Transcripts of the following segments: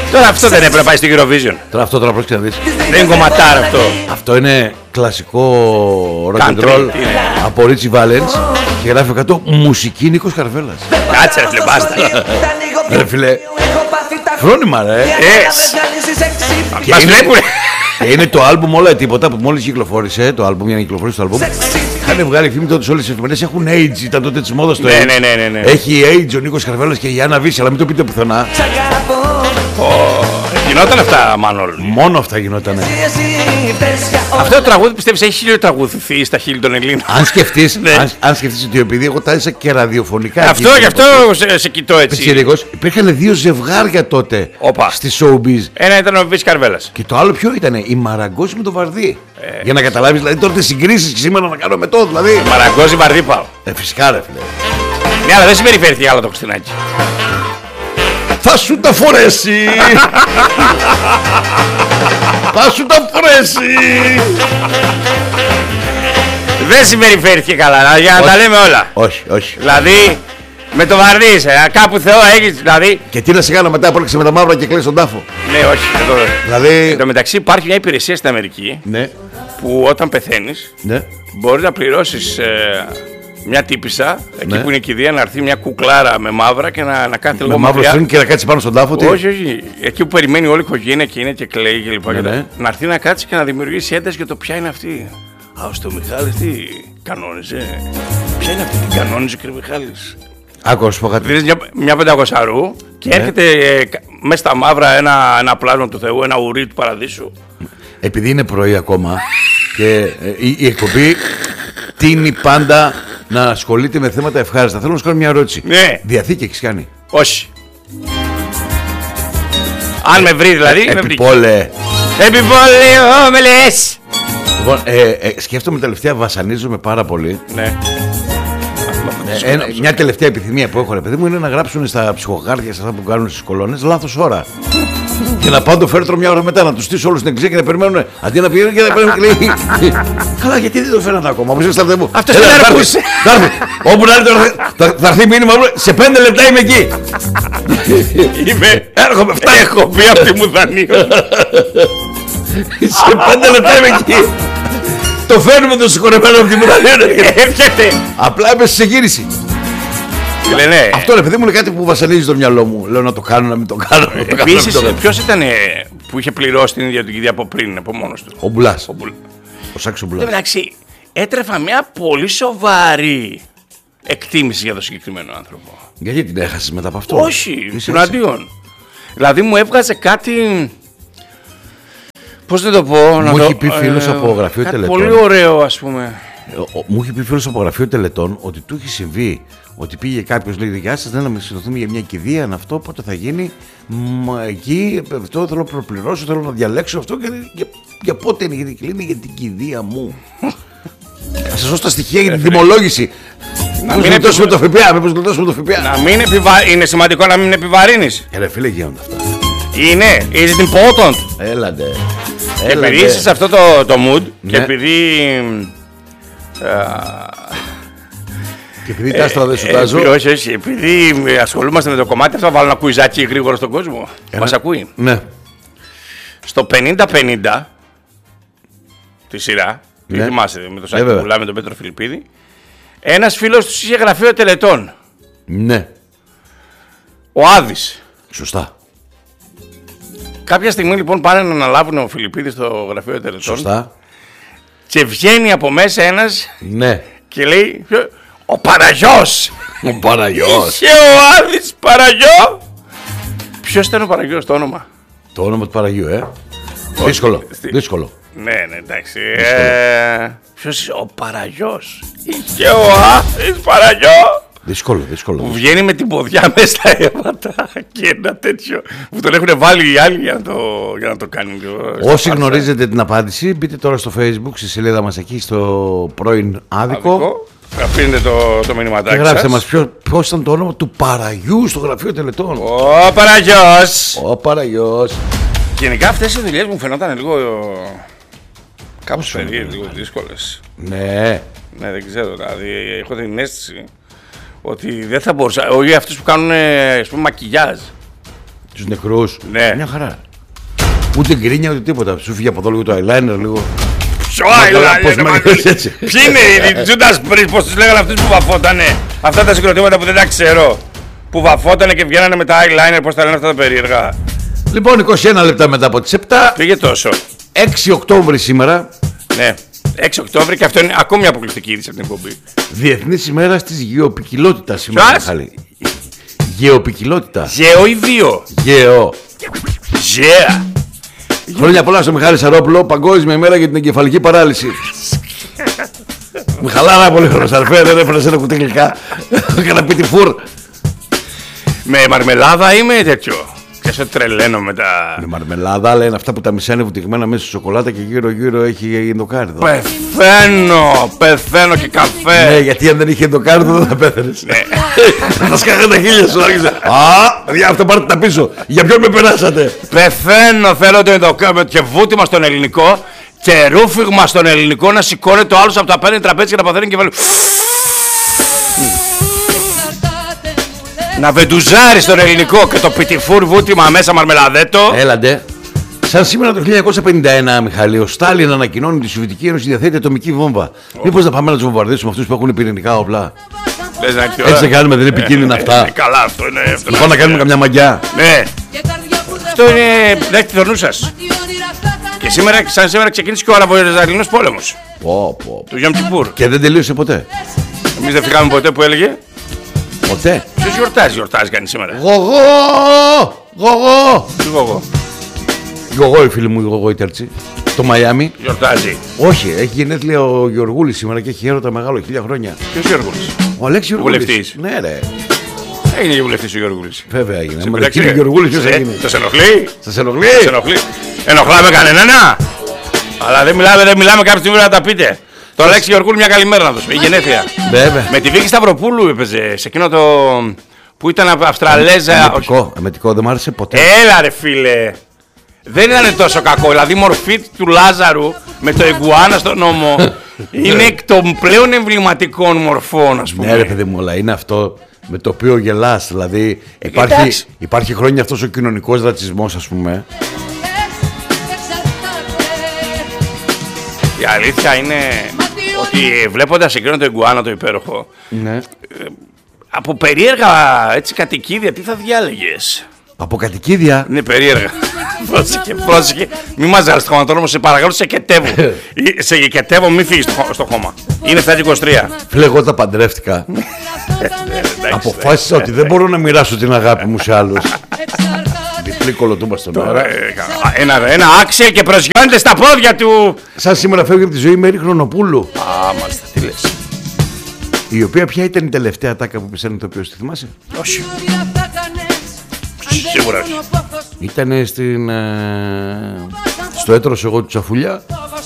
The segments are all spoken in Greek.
Τώρα αυτό δεν έπρεπε να πάει στην Eurovision. Τώρα αυτό τώρα πρόσεχε να δεις. Δεν είναι κομματάρα αυτό. Αυτό είναι κλασικό rock and roll από Richie Valens και γράφει κάτω μουσική Νίκος Καρβέλας. Κάτσε ρε φίλε, μπάστα. Ρε φίλε, φρόνημα ρε. Μας βλέπουνε. Και είναι το άλμπουμ όλα τίποτα που μόλις κυκλοφόρησε. Το άλμπουμ, για να κυκλοφορήσει το άλμπουμ. Είχαν βγάλει φήμη τότε όλες τις εφημερίδες. Έχουν age, ήταν τότε της μόδας το age. Ναι. Έχει age ο Νίκος Καρβέλας και η Άννα Βύση, αλλά μην το πείτε πουθενά. Γινόταν αυτά, Μάνολ. Μόνο αυτά γινότανε. Αυτό το τραγούδι πιστεύεις έχει χιλιοτραγουδηθεί στα χείλη των Ελλήνων? Αν σκεφτείς ότι επειδή εγώ τα έζησα και ραδιοφωνικά. Γι' αυτό σε κοιτώ έτσι. Υπήρχαν δύο ζευγάρια τότε στη showbiz. Ένα ήταν ο Βύση Καρβέλας. Και το άλλο ποιο ήτανε? Η Μαραγκώση με το Βαρδί. Για να καταλάβεις, δηλαδή τώρα τις συγκρίσεις και σήμερα να κάνω με το δηλαδή. Μαραγκώση Βαρδί πάω. Φυσικά ρε φίλε. Ναι, αλλά δεν συμπεριφέρθηκε άλλο το Χριστινάκι. Θα σου τα φορέσει. Θα σου τα φορέσει. Δεν συμπεριφέρθηκε καλά, για να τα λέμε όλα. Όχι. Δηλαδή, με το Βαρδί είσαι, κάπου Θεό έχεις, δηλαδή. Και τι να σε κάνω μετά που έλεξε με τα μαύρα και κλαίσει τον τάφο. Ναι, όχι. Δηλαδή. Εν τω μεταξύ υπάρχει μια υπηρεσία στην Αμερική, ναι, που όταν πεθαίνεις, ναι, μπορεί να πληρώσεις μια τύπισσα, εκεί που είναι κηδεία, να έρθει μια κουκλάρα με μαύρα και να κάθεται λίγο μαύρο στring και να κάτσει πάνω στον τάφο. Όχι. Εκεί που περιμένει όλη η οικογένεια και είναι και κλαίει και λοιπά. Ναι. Να έρθει να κάτσει και να δημιουργήσει ένταση για το ποια είναι αυτή. Στο Μιχάλης τι κανόνιζε. Ποια είναι αυτή που κανόνιζε και ο Μιχάλης? Άκου, σου πω κάτι. Δίνεις μια 500 και έρχεται μέσα στα μαύρα ένα πλάσμα του Θεού, ένα ουρί του παραδείσου. Επειδή είναι πρωί ακόμα και η εκπομπή τείνει πάντα να ασχολείται με θέματα ευχάριστα. Θέλω να σου κάνω μια ερώτηση. Ναι. Διαθήκη έχεις κάνει? Όχι. Αν με βρει δηλαδή. Επιπόλε. Με λες. Λοιπόν, σκέφτομαι τελευταία, βασανίζομαι πάρα πολύ. Ναι. Μια τελευταία επιθυμία που έχω, ρε παιδί μου, είναι να γράψουν στα ψυχογάρδια, σε αυτά που κάνουν στις κολόνες, λάθος ώρα. Και να πάω το φέρτρο μια ώρα μετά, να τους στήσω όλους στην εξή και να περιμένουν. Αντί να πηγαίνουν και να περιμένουν και λέει. Καλά, γιατί δεν το φέρατε ακόμα? Μου είστε μου. Αυτό είναι αρκούσε. Όπου να έρθει, θα έρθει μήνυμα. Σε 5 λεπτά είμαι εκεί. Έρχομαι, φτάνω. Έχω πει από τη Μουδανίου. Σε 5 λεπτά είμαι εκεί. Το φέρνουμε το συγχωρεμένο από τη Μουδανίου. Έρχεται. Απλά είμαι σε γύριση. Ναι. Αυτό ρε παιδί μου είναι κάτι που βασανίζει το μυαλό μου. Λέω να το κάνω, να μην το κάνω. Επίσης, ποιος ήταν που είχε πληρώσει την ίδια την κηδεία από πριν, από μόνος του? Ο Μπουλάς. Ο Σάκης ο Μπουλάς. Εντάξει, έτρεφα μια πολύ σοβαρή εκτίμηση για τον συγκεκριμένο άνθρωπο. Γιατί την έχασες μετά από αυτό? Όχι, τουλάχιστον. Δηλαδή μου έβγαζε κάτι. Πώς δεν το πω? Μου έχει πει φίλος από γραφείο τελετών. Πολύ ωραίο, ας πούμε. Μου είχε πει φίλος από γραφείο τελετών ότι του είχε συμβεί. Ότι πήγε κάποιος, λέει: γεια σας, να συνδεθούμε για μια κηδεία, αν αυτό πότε θα γίνει. Εκεί, αυτό θέλω να προπληρώσω, θέλω να διαλέξω αυτό. Και για πότε είναι, γιατί κλείνει για την κηδεία μου. Θα σας δώσω τα στοιχεία για την τιμολόγηση. Μήπως γλιτώσουμε το ΦΠΑ. Να μην είναι σημαντικό να μην επιβαρύνεις. Ρε φίλε, γίνονται αυτά. Είναι, is it important? Έλατε. Επειδή είσαι σε αυτό το mood και επειδή. Και επειδή τα άστρα δεν σου τάζω. Όχι, επειδή ασχολούμαστε με το κομμάτι αυτό, θα βάλω ένα κουιζάκι γρήγορα στον κόσμο. Μας ακούει? Ναι. Στο 50-50 τη σειρά, ναι. Θυμάσαι με το Σάκη Πουλά, με τον Πέτρο Φιλιππίδη, ένας φίλος τους είχε γραφείο τελετών. Ναι. Ο Άδης. Σωστά. Κάποια στιγμή λοιπόν πάνε να αναλάβουν ο Φιλιππίδης στο γραφείο τελετών. Σωστά. Και βγαίνει από μέσα ένας. Ναι. Και λέει: ο Παραγιός! Ο Παραγιός! Είχε ο Άδης Παραγιό! Ποιος ήταν ο Παραγιός, το όνομα? Το όνομα του Παραγιού, Δύσκολο. Ναι, εντάξει. Ποιος ο Παραγιός? Είχε ο Άδης Παραγιό! Δύσκολο. Που βγαίνει με την ποδιά μέσα στα αίματα και ένα τέτοιο που τον έχουν βάλει οι άλλοι για να το κάνει. Όσοι γνωρίζετε την απάντηση, μπείτε τώρα στο Facebook, στη σελίδα μας εκεί, στο πρώην Άδικο. Αφήνετε το μηνυματάκι και γράψτε μας ποιος ήταν το όνομα του Παραγιού στο γραφείο τελετών. Ο Παραγιός! Ο Παραγιός. Γενικά αυτές οι δουλειές μου φαινόταν λίγο κάπως περίεργες, λίγο δύσκολες. Ναι. Ναι, δεν ξέρω, δηλαδή έχω την αίσθηση ότι δεν θα μπορούσα, όχι αυτούς που κάνουν, ας πούμε, μακιγιάζ. Τους νεκρούς. Ναι. Μια χαρά. Ούτε γκρίνια ούτε τίποτα. Σου φύγει από εδώ λίγο το eyeliner λίγο. Ποιο eyeliner, έτσι. Ποιοι είναι οι Τζούντας Πρις, πώς τους λέγανε αυτούς που βαφότανε. Αυτά τα συγκροτήματα που δεν τα ξέρω. Που βαφότανε και βγαίνανε με τα eyeliner, πώς τα λένε αυτά τα περίεργα. Λοιπόν, 21 λεπτά μετά από τις 7. Πήγε τόσο. 6 Οκτώβρη σήμερα. Ναι. 6 Οκτώβρη και αυτό είναι ακόμη μια αποκλειστική είδηση από την εκπομπή. Διεθνής ημέρα της γεωπικιλότητας σήμερα. Μιχάλη. Γεωπικιλότητα. Γεω ή βίο. Γεω. Γεα. Χρόνια πολλά στο Μιχάλη Σαρόπουλο. Παγκόσμια ημέρα για την εγκεφαλική παράλυση. Μου χαλάρα πολύ χρόνο, αρφέ. Δεν έφερε ένα κουτί γλυκά. Έκανα πίτι φουρ. Με μαρμελάδα ή με τέτοιο. Ξέρεις ότι τρελαίνω με τα. Με μαρμελάδα, αλλά είναι αυτά που τα μισά είναι βουτυγμένα μέσα στη σοκολάτα και γύρω-γύρω έχει ενδοκάρδο. Πεθαίνω και καφέ. Ναι, γιατί αν δεν είχε ενδοκάρδο δεν θα πέθαινες. Ναι. Θα σκάγα τα χείλια σου, άρχισε. Α, παιδιά, αυτό πάρτε τα πίσω. Για ποιον με περάσατε. Πεθαίνω, θέλω το ενδοκάρδο και βούτυμα στον ελληνικό και ρούφιγμα στον ελληνικό να σηκώνεται ο άλλος από τα πέντε τραπέζια και να παθαίνει κεφάλι. Να βεντουζάρει στον ελληνικό και το πιτιφούρ βούτυμα μέσα μαρμελαδέτο. Έλαντε. Σαν σήμερα το 1951, Μιχάλη, ο Στάλιν ανακοινώνει ότι η Σοβιετική Ένωση διαθέτει ατομική βόμβα. Μήπως να πάμε να τους βομβαρδίσουμε αυτούς που έχουν πυρηνικά όπλα. Έτσι δεν κάνουμε, δεν είναι επικίνδυνα αυτά. Καλά, αυτό είναι. Λοιπόν, να κάνουμε καμιά μαγιά. Ναι. Αυτό είναι. Δέχτη το νου σας. Και σήμερα, σαν σήμερα ξεκίνησε και ο Αραβο-Ισραηλινός πόλεμος. Του Γιόμ Κιπούρ. Και δεν τελείωσε ποτέ. Εμείς δεν φύγαμε ποτέ που έλεγε. Ποτέ. Ποιος γιορτάζει κανείς σήμερα. Γογό. Γογό η φίλη μου, η Γογό η Τέρτσι. Το Μαϊάμι. Γιορτάζει. Όχι, έχει γενέθλια ο Γεωργούλης σήμερα και έχει έρωτα μεγάλο 1000 χρόνια. Ποιος Γεωργούλης. Ο Αλέξης Γεωργούλης. Βουλευτής. Ναι, ρε. Έγινε και βουλευτής ο Γεωργούλης. Βέβαια έγινε. Σε Μα πειράξει, κύριε Γεωργούλης ποιος έγινε. Σας ενοχλεί. Σας ενοχλεί. Ενοχλάμε κανέναν. Αλλά δεν μιλάμε κάποια στιγμή να τα πείτε. Το Αλέξη Γεωργούλη μια καλημέρα να δώσουμε. Η γενέθλια. Βέβαια. Με τη Βίκη Σταυροπούλου έπαιζε σε εκείνο το. Που ήταν Αυστραλέζα. Εμετικό, δεν μ' άρεσε ποτέ. Έλα ρε φίλε. Δεν ήταν τόσο κακό. Δηλαδή η μορφή του Λάζαρου με το Ιγκουάνα στον νόμο είναι εκ των πλέον εμβληματικών μορφών, ας πούμε. Ναι, ρε παιδί μου, αλλά είναι αυτό με το οποίο γελάς. Δηλαδή υπάρχει χρόνια αυτός ο κοινωνικός ρατσισμός, ας πούμε. Η αλήθεια είναι ότι βλέποντας εκείνο το Ιγκουάνα το υπέροχο, Ναι. από περίεργα έτσι κατοικίδια τι θα διάλεγες. Από κατοικίδια. Είναι περίεργα. Πρόσεχε. Μην μας ζάλεις το χωματόνομο, σε παρακαλώ, σε κετεύω. Σε κετεύω, μην φύγεις στο χώμα. Είναι 7:23. Φίλε, εγώ τα παντρεύτηκα. Αποφάσισα ότι δεν μπορώ να μοιράσω την αγάπη μου σε άλλους. Διπλή κολοτούμπα στον αέρα. Ένα άξια και προσγειώνεται στα πόδια του. Σαν σήμερα φεύγει από τη ζωή η Μέρη Χρονοπούλου. Α, μάλιστα, τι λες. Η οποία ποια ήταν η τελευταία τάκα που πισάνε το οποίο τη θυμάσαι. Όχι. Σίγουρα όχι. Ήτανε στο έτρος εγώ του Τσαφουλιά.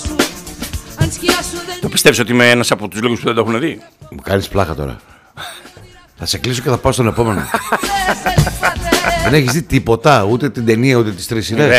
Το πιστεύεις ότι είμαι ένας από τους λίγους που δεν το έχουν δει. Μου κάνεις πλάκα τώρα. Θα σε κλείσω και θα πάω στον επόμενο. Δεν έχεις δει τίποτα, ούτε την ταινία ούτε τις τρεις σειρές.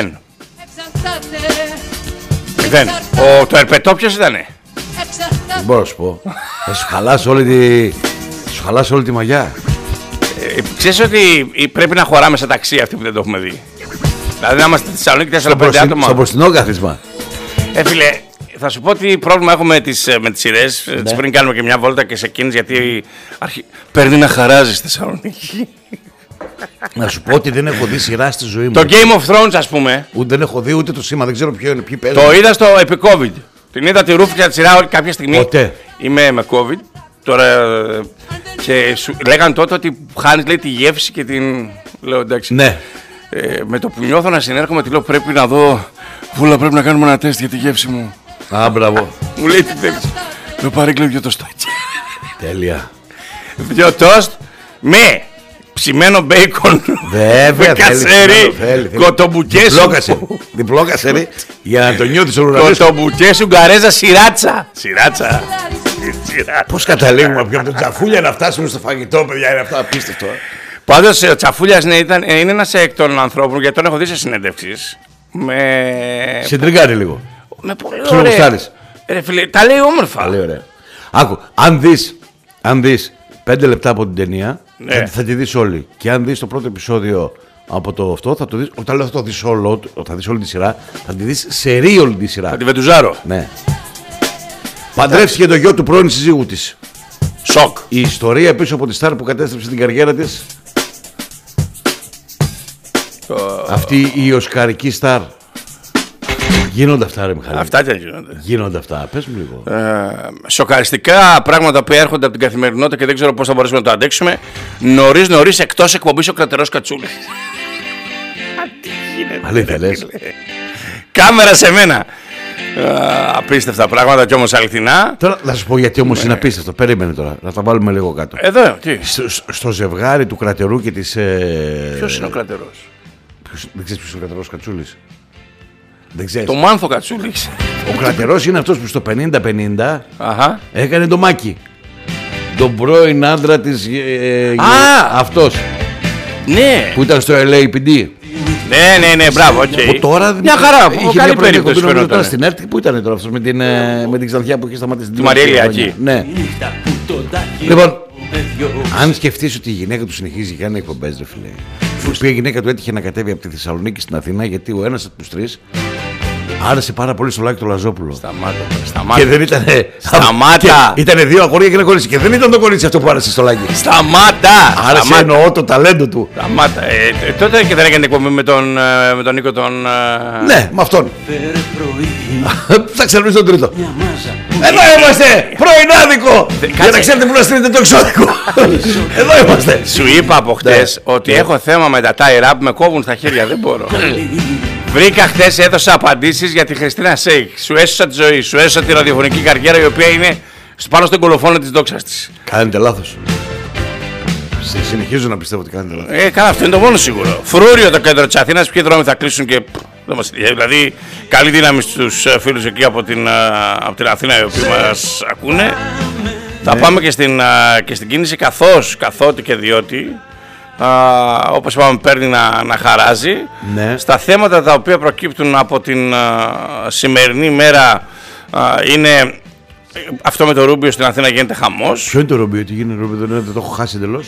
Μηδέν. Το ερπετό ποιος ήτανε. Δεν μπορώ να σου πω. Θα σου χαλάσω όλη τη μαγιά. Ξέρεις ότι πρέπει να χωράμε σε ταξί αυτοί που δεν το έχουμε δει. Δηλαδή να είμαστε στη Θεσσαλονίκη 4-5 άτομα. Στο μπροστινό κάθισμα. Φίλε, θα σου πω τι πρόβλημα έχω με τις σειρές. Ναι. Πριν κάνουμε και μια βόλτα και σε εκείνες, γιατί παίρνει να χαράζει στη Θεσσαλονίκη. Να σου πω ότι δεν έχω δει σειρά στη ζωή μου. Το Game of Thrones, ας πούμε. Ούτε δεν έχω δει ούτε το σήμα, δεν ξέρω ποιο είναι, ποιοι παίζουν. Το είδα στο επί COVID. Την είδα τη ρούφια τη σειρά κάποια στιγμή. Ποτέ. Είμαι με COVID. Τώρα. Και λέγαν τότε ότι χάνεις, λέει, τη γεύση και την. Λέω εντάξει. Ναι. Με το που νιώθω να συνέρχομαι, τη λέω πρέπει να δω. Βούλα, πρέπει να κάνουμε ένα τεστ για τη γεύση μου. Α, μπράβο. Μου λέει τι θέλεις. Λέω παρέκλειο 2 τοστάκια. Τέλεια. 2 τοστ με ψημένο μπέικον. Βέβαια. Κασέρι. Κοτομπουκέ σου. Διπλό κασέρι. Για να το νιώθεις ο ουρανός. Κοτομπουκέ σου γκαρέζα σιράτσα. Σιράτσα. Πώς καταλήγουμε από το Τσαφούλια να φτάσουμε στο φαγητό, παιδιά, είναι αυτό απίστευτο. Πάντως ο Τσαφούλιας είναι ένας εκ των ανθρώπων, γιατί τον έχω δει σε συνέντευξεις. Συντριγκάρει λίγο. Με πολύ ωραία. Ρε φίλε, τα λέει όμορφα. Τα λέει ωραία. Άκου, αν δεις 5 λεπτά από την ταινία, ναι, θα τη δεις όλη. Και αν δεις το πρώτο επεισόδιο από το αυτό, θα το δεις. Όταν λέω θα το δεις όλο, θα δεις όλη τη σειρά, θα τη δεις σε ρί όλη τη σειρά. Θα τη βεντουζάρω. Ναι. Παντρεύτηκε το γιο του πρώην συζύγου της. Σοκ. Η ιστορία πίσω από τη στάρ που κατέστρεψε την καριέρα της. Αυτή η οσκαρική στάρ. Γίνονται αυτά, ρε Μιχάλη. Αυτά και γίνονται. Γίνονται αυτά. Πες μου λίγο. Σοκαριστικά πράγματα που έρχονται από την καθημερινότητα και δεν ξέρω πώς θα μπορέσουμε να το αντέξουμε. Νωρίς εκτός εκπομπής ο κρατερός Κατσούλης. Τι γίνεται. Αλήθεια λες. Κάμερα σε μένα. Απίστευτα πράγματα κι όμως αληθινά. Τώρα να σου πω γιατί όμως είναι απίστευτο. Περίμενε τώρα. Να τα βάλουμε λίγο κάτω. Εδώ, τι. Στο ζευγάρι του κρατερού και της. Ποιος είναι ο κρατερός? Δεν ξέρεις ποιος είναι ο κρατερός Κατσούλης. Δεν ξέρεις. Το Μάνθο Κατσούλης. Ο κρατερός είναι αυτός που στο 50-50 Αχα. έκανε το Μάκη. Τον πρώην άντρα της. Αυτός. Ναι. Που ήταν στο LAPD. Ναι, μπράβο, οκ. Τώρα μια χαρά, είχε καλή μια περίπτωση τώρα φαινόταν. στην ΕΡΤ. Πού ήταν τώρα αυτός με την Ξανθιά που είχε σταματήσει Τη Μαρία Ηλιακή. Ναι. Λοιπόν, αν σκεφτείς ότι η γυναίκα του συνεχίζει και κάνει εκπομπές, ρε φίλε. Η οποία γυναίκα του έτυχε να κατέβει από τη Θεσσαλονίκη στην Αθήνα, γιατί ο ένας από τους τρεις άρεσε πάρα πολύ στο Λάκη του Λαζόπουλο. Σταμάτα. Και δεν ήταν. Σταμάτα. Ήταν δύο αγόρια και ένα κορίτσι. Και δεν ήταν το κορίτσι αυτό που άρεσε στο Λάκη. Σταμάτα. Άρεσε, εννοώ το ταλέντο του. Σταμάτα. Τότε και δεν έκανε εκπομπή με τον Νίκο τον. Ναι, με αυτόν. Θα ξέρουμε τον τρίτο. Εδώ είμαστε! Πρωινάδικο! Για να ξέρετε που να στείλετε το εξώδικο. Εδώ είμαστε. Σου είπα από χτες ότι έχω θέμα με τα tie-up, με κόβουν στα χέρια, δεν μπορώ. Βρήκα χτες, έδωσα απαντήσεις για τη Χριστίνα Σέικ. Σου έσωσα τη ζωή, σου έσωσα τη ραδιοφωνική καριέρα, η οποία είναι πάνω στον κολοφόνο της δόξας της. Κάνετε λάθος. Συνεχίζω να πιστεύω ότι κάνετε λάθος. Καλά, αυτό είναι το μόνο σίγουρο. Φρούριο το κέντρο της Αθήνας, ποιοι δρόμοι θα κλείσουν και. Δηλαδή, καλή δύναμη στους φίλους εκεί από την Αθήνα, οι οποίοι μας ακούνε. Θα πάμε και στην κίνηση καθότι και διότι. Όπως είπαμε, παίρνει να χαράζει. Ναι. Στα θέματα τα οποία προκύπτουν από την σημερινή μέρα είναι αυτό με το Ρούμπιο στην Αθήνα, γίνεται χαμός. Ποιο είναι το Ρούμπιο, τι γίνεται Ρούμπιο, δεν το έχω χάσει εντελώς.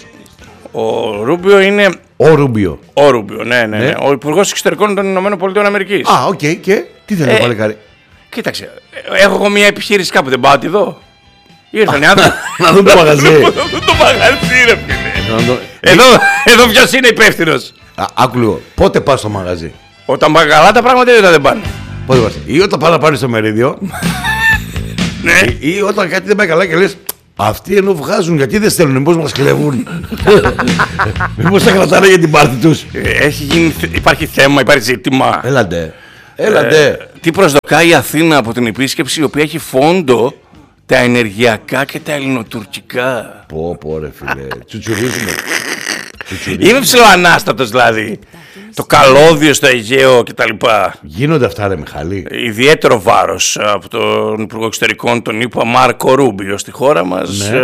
Ο Ρούμπιο είναι. Ο Ρούμπιο. Ο Ρούμπιο, ναι. Ο Υπουργός Εξωτερικών των Ηνωμένων Πολιτειών Αμερικής. Α, οκ, και τι θέλει το παλικάρι. Κοίταξε, έχω εγώ μια επιχείρηση κάπου, δεν πάω να τη δω. Ήρθαν οι άνθρωποι. Να δουν το μαγαζί. Το μαγαζί, ρε φίλε. Εδώ ποιος είναι υπεύθυνος. Άκου λίγο, πότε πας στο μαγαζί? Όταν πάνε καλά τα πράγματα ή όταν δεν πάνε. Πότε πας? Ή όταν πας να πάρεις το μερίδιο. Ναι. Ή όταν κάτι δεν πάει καλά και λες, αυτοί ενώ βγάζουν, γιατί δεν στέλνουν, μήπως μας κλεβούν. Μήπως τα κρατάνε για την πάρτι τους. Υπάρχει θέμα, υπάρχει ζήτημα. Έλατε. Τι προσδοκάει η Αθήνα από την επίσκεψη, η οποία έχει φόντο τα ενεργειακά και τα ελληνοτουρκικά. Πω ρε φίλε, τσουτσουρίζουμε. Είμαι ψιλοανάστατος δηλαδή. Το καλώδιο στο Αιγαίο κτλ. Γίνονται αυτά, ρε Μιχάλη. Ιδιαίτερο βάρος από τον Υπουργό Εξωτερικών, τον είπα Μάρκο Ρούμπιο, στη χώρα μας. Ναι.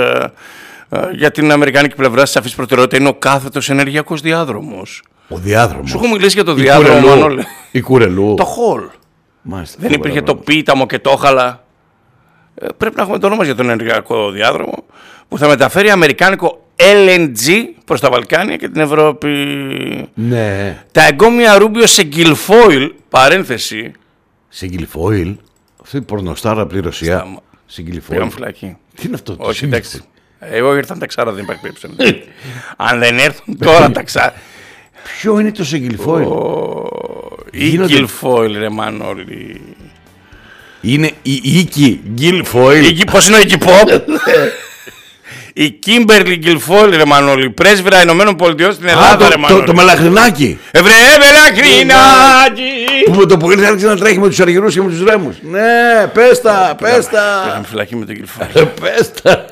Για την αμερικανική πλευρά, σαφής προτεραιότητα είναι ο κάθετος ενεργειακός διάδρομος. Ο διάδρομος. Σου έχω μιλήσει για το διάδρομο, Μανώλη. Η Κουρελού. Το Χολ. Μάλιστα, Δεν υπήρχε το Πίταμο και το Όχαλα. Πρέπει να έχουμε το όνομα για τον ενεργειακό διάδρομο που θα μεταφέρει αμερικάνικο LNG προς τα Βαλκάνια και την Ευρώπη. Ναι. Τα εγκόμια Ρούμπιο σε γκυλφόιλ, παρένθεση. Σε γκυλφόιλ. Αυτή η πορνοστάρα από τη Ρωσία. Σε γκυλφόιλ. Πήγαμε φυλακή. Τι είναι αυτό? Όχι, εντάξει. Εγώ ήρθαν τα ξάρα, δεν υπάρχει περίπτωση. Αν δεν έρθουν τώρα τα ξάρα. Ποιο είναι το σε γκυλφόιλ? Η γκυλφόιλ, ρε Μανώλη. Είναι η Ίκη Γκυλφόιλ. Πώς είναι ο Ίκη Ποπ? Η Κίμπερλι Γκυλφόιλ, ρε Μανώλη. Πρέσβυρα Ηνωμένων Πολιτειών στην Ελλάδα, ρε Μανώλη. Το μελαχρινάκι. Μελαχρινάκι. Που το που ήρθε άρχισε να τρέχει με τους αργυρούς και με τους ρέμους. Ναι, πες τα. Πήγαμε φυλακή με τον Γκυλφόιλ. Πες τα.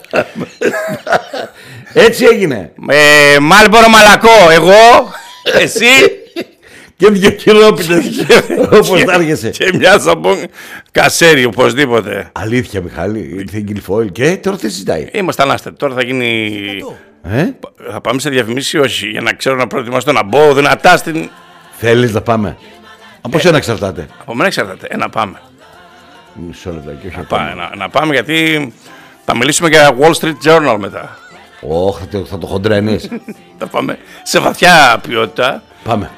Έτσι έγινε. Μάλμπορο μαλακό, εγώ, εσύ και δύο κιλόπιτες. Όπως τα άρχισε. Και μια σαμπόν κασέρι, οπωσδήποτε. Αλήθεια, Μιχάλη, ήρθε η Γκυλφόιλ και τώρα τι συζητάει? Είμαστε ανάστατοι. Τώρα θα γίνει. Θα πάμε σε διαφημίσεις ή όχι? Για να ξέρω να προετοιμαστώ να μπω δυνατά στην. Θέλεις να πάμε? Από σένα εξαρτάται. Από μένα εξαρτάται. Να πάμε. Μισό λεπτάκι, όχι να πάμε γιατί θα μιλήσουμε για Wall Street Journal μετά. Όχι, θα το χοντρένεις. Θα πάμε σε βαθιά ποιότητα. Πάμε.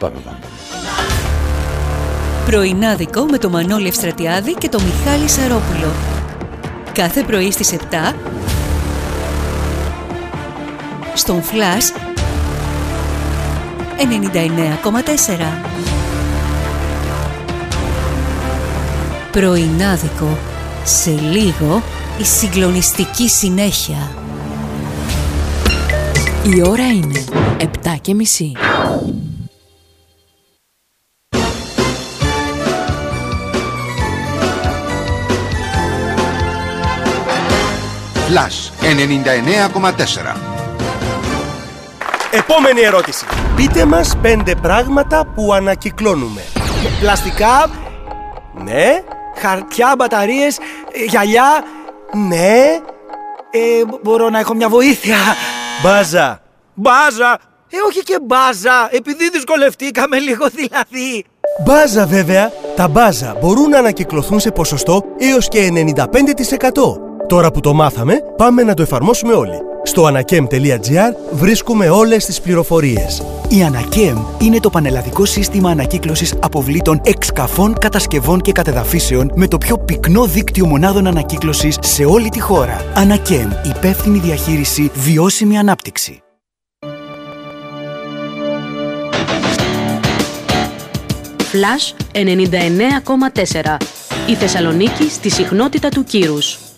Πρωινάδικο με το Μανώλη Ευστρατιάδη και το Μιχάλη Σαρόπουλο. Κάθε πρωί στις 7 στον Flash 99,4. Πρωινάδικο. Σε λίγο η συγκλονιστική συνέχεια. Η ώρα είναι 7:30. Flash 99,4. Επόμενη ερώτηση. Πείτε μας 5 πράγματα που ανακυκλώνουμε. Πλαστικά. Ναι. Χαρτιά, μπαταρίες, γυαλιά. Ναι. Μπορώ να έχω μια βοήθεια? Μπάζα. Μπάζα. Όχι και μπάζα, επειδή δυσκολευτήκαμε λίγο δηλαδή. Μπάζα βέβαια. Τα μπάζα μπορούν να ανακυκλωθούν σε ποσοστό έως και 95%. Τώρα που το μάθαμε, πάμε να το εφαρμόσουμε όλοι. Στο anakem.gr βρίσκουμε όλες τις πληροφορίες. Η Anakem είναι το πανελλαδικό σύστημα ανακύκλωσης αποβλήτων εξκαφών, κατασκευών και κατεδαφίσεων με το πιο πυκνό δίκτυο μονάδων ανακύκλωσης σε όλη τη χώρα. Anakem, υπεύθυνη διαχείριση, βιώσιμη ανάπτυξη. Flash 99,4. Η Θεσσαλονίκη στη συχνότητα του κύρους.